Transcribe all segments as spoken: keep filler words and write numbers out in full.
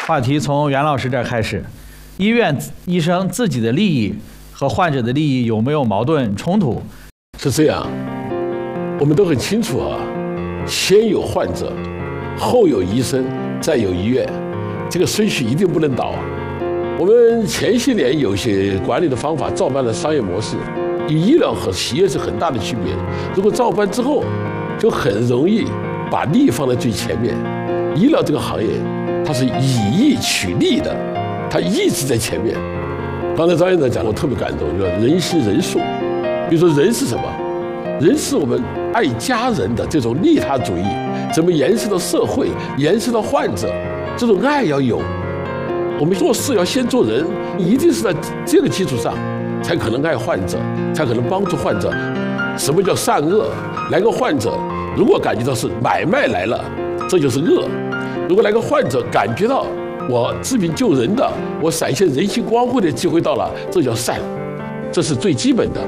话题从袁老师这儿开始，医院医生自己的利益和患者的利益有没有矛盾冲突？ 是这样，我们都很清楚啊，先有患者，后有医生，再有医院，这个顺序一定不能倒。我们前些年有些管理的方法照搬了商业模式，与医疗和企业是很大的区别。如果照搬之后，就很容易把利放在最前面。医疗这个行业，它是以义取利的，它义字在前面。刚才张院长讲，我特别感动，就人心人术。比如说，人是什么？人是我们爱家人的这种利他主义，怎么延伸到社会，延伸到患者，这种爱要有。我们做事要先做人，一定是在这个基础上，才可能爱患者，才可能帮助患者。什么叫善恶？来个患者，如果感觉到是买卖来了，这就是恶；如果来个患者感觉到我治病救人的，我闪现人性光辉的机会到了，这叫善，这是最基本的。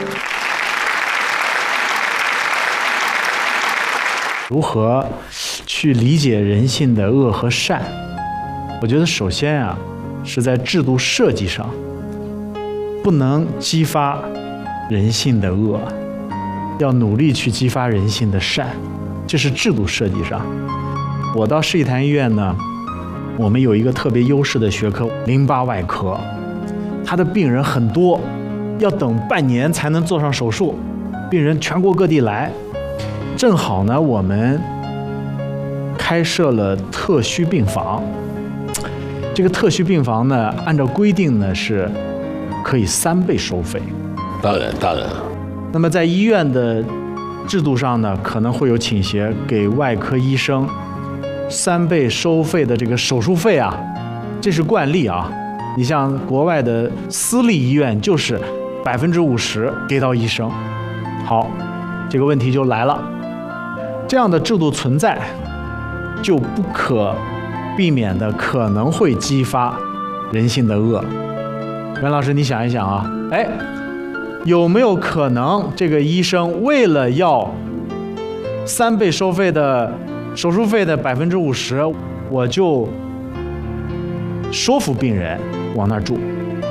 如何去理解人性的恶和善？我觉得首先啊，是在制度设计上，不能激发人性的恶，要努力去激发人性的善，这是制度设计上。我到世纪坛医院呢，我们有一个特别优势的学科——淋巴外科，他的病人很多，要等半年才能做上手术，病人全国各地来。正好呢，我们开设了特需病房。这个特需病房呢，按照规定呢是可以三倍收费。 当然，当然。 那么在医院的制度上呢，可能会有倾斜，给外科医生三倍收费的这个手术费啊，这是惯例啊。你像国外的私立医院，就是百分之五十给到医生。好，这个问题就来了。这样的制度存在，就不可避免的可能会激发人性的恶。袁老师，你想一想啊，哎，有没有可能这个医生为了要三倍收费的手术费的百分之五十，我就说服病人往那儿住？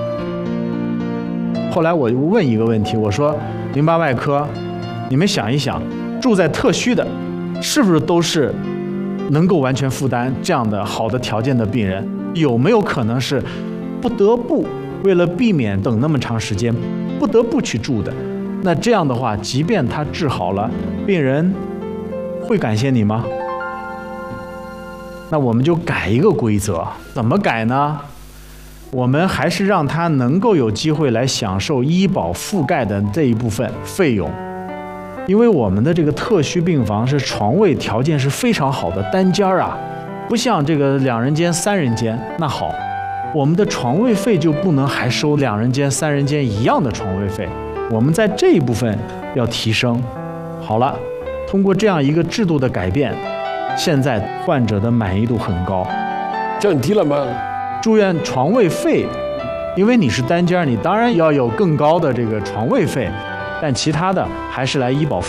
后来我又问一个问题，我说淋巴外科，你们想一想，住在特需的，是不是都是能够完全负担这样的好的条件的病人？有没有可能是不得不为了避免等那么长时间，不得不去住的？那这样的话，即便他治好了，病人会感谢你吗？那我们就改一个规则，怎么改呢？我们还是让他能够有机会来享受医保覆盖的这一部分费用。因为我们的这个特需病房是床位条件是非常好的，单间啊，不像这个两人间、三人间。那好，我们的床位费就不能还收两人间、三人间一样的床位费，我们在这一部分要提升。好了，通过这样一个制度的改变，现在患者的满意度很高。 降低了吗？ 住院床位费，因为你是单间，你当然要有更高的这个床位费。但其他的还是来医保